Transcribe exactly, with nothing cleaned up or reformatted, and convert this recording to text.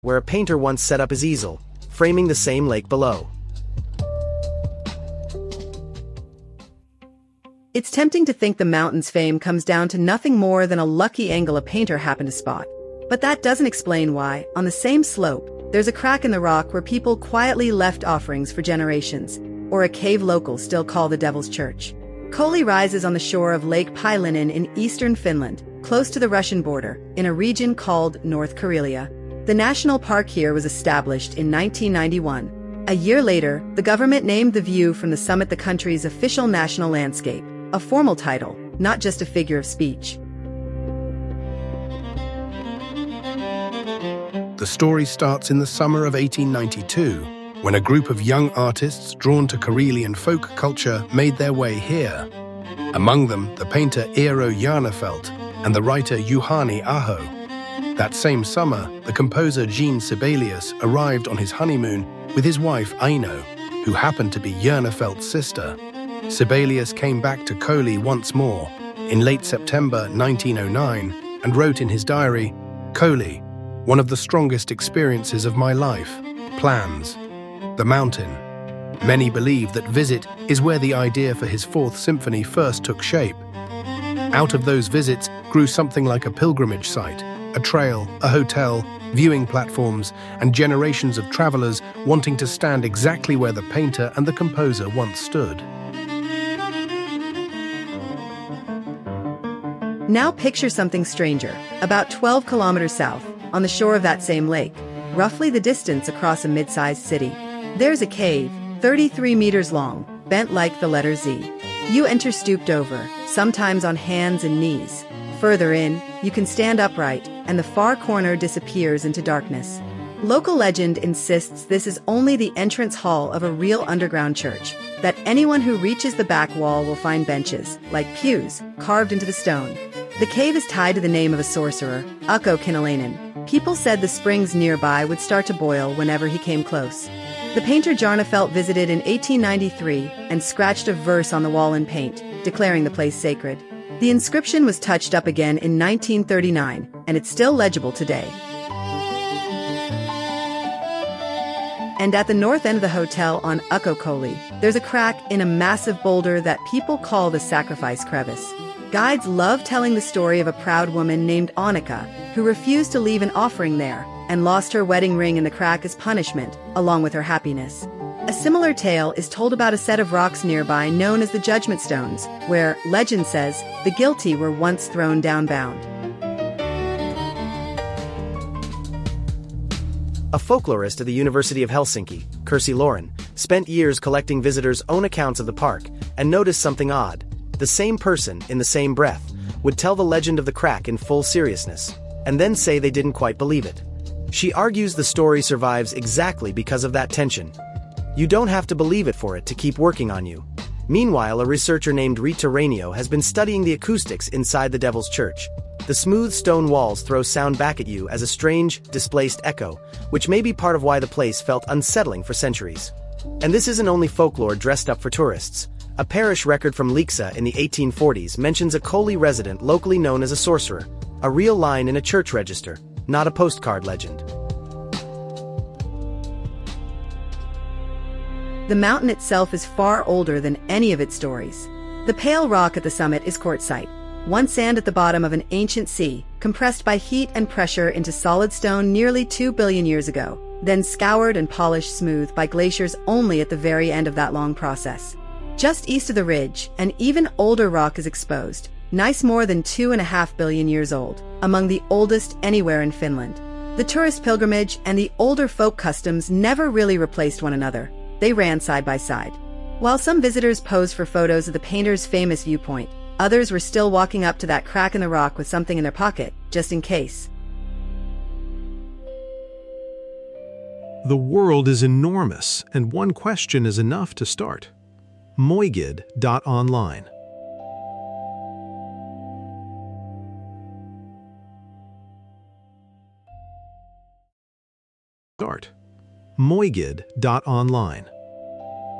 where a painter once set up his easel, framing the same lake below. It's tempting to think the mountain's fame comes down to nothing more than a lucky angle a painter happened to spot. But that doesn't explain why, on the same slope, there's a crack in the rock where people quietly left offerings for generations, or a cave locals still call the Devil's Church. Koli rises on the shore of Lake Päijänne in eastern Finland, close to the Russian border, in a region called North Karelia. The national park here was established in nineteen ninety-one. A year later, the government named the view from the summit the country's official national landscape, a formal title, not just a figure of speech. The story starts in the summer of eighteen ninety-two, when a group of young artists drawn to Karelian folk culture made their way here. Among them, the painter Eero Jarnefelt and the writer Juhani Aho. That same summer, the composer Jean Sibelius arrived on his honeymoon with his wife Aino, who happened to be Jarnefelt's sister. Sibelius came back to Koli once more, in late September nineteen oh nine, and wrote in his diary, "Koli, one of the strongest experiences of my life. Plans. The mountain. Many believe that Visit is where the idea for his Fourth Symphony first took shape. Out of those visits grew something like a pilgrimage site, a trail, a hotel, viewing platforms, and generations of travelers wanting to stand exactly where the painter and the composer once stood." Now picture something stranger, about twelve kilometers south, on the shore of that same lake, roughly the distance across a mid-sized city. There's a cave, thirty-three meters long, bent like the letter Z. You enter stooped over, sometimes on hands and knees. Further in, you can stand upright, and the far corner disappears into darkness. Local legend insists this is only the entrance hall of a real underground church, that anyone who reaches the back wall will find benches, like pews, carved into the stone. The cave is tied to the name of a sorcerer, Ukko Kinalainen. People said the springs nearby would start to boil whenever he came close. The painter Jarnefelt visited in eighteen ninety-three and scratched a verse on the wall in paint, declaring the place sacred. The inscription was touched up again in nineteen thirty-nine, and it's still legible today. And at the north end of the hotel on Ukkokoli, there's a crack in a massive boulder that people call the Sacrifice Crevice. Guides love telling the story of a proud woman named Annika, who refused to leave an offering there and lost her wedding ring in the crack as punishment, along with her happiness. A similar tale is told about a set of rocks nearby known as the Judgment Stones, where, legend says, the guilty were once thrown down bound. A folklorist at the University of Helsinki, Kirsi Lauren, spent years collecting visitors' own accounts of the park and noticed something odd. The same person, in the same breath, would tell the legend of the crack in full seriousness, and then say they didn't quite believe it. She argues the story survives exactly because of that tension. You don't have to believe it for it to keep working on you. Meanwhile, a researcher named Rita Rainio has been studying the acoustics inside the Devil's Church. The smooth stone walls throw sound back at you as a strange, displaced echo, which may be part of why the place felt unsettling for centuries. And this isn't only folklore dressed up for tourists. A parish record from Lieksa in the eighteen forties mentions a Koli resident locally known as a sorcerer, a real line in a church register, not a postcard legend. The mountain itself is far older than any of its stories. The pale rock at the summit is quartzite, once sand at the bottom of an ancient sea, compressed by heat and pressure into solid stone nearly two billion years ago, then scoured and polished smooth by glaciers only at the very end of that long process. Just east of the ridge, an even older rock is exposed, nice more than two and a half billion years old, among the oldest anywhere in Finland. The tourist pilgrimage and the older folk customs never really replaced one another. They ran side by side. While some visitors posed for photos of the painter's famous viewpoint, others were still walking up to that crack in the rock with something in their pocket, just in case. The world is enormous, and one question is enough to start. Moigid dot online. Start. Moigid dot online.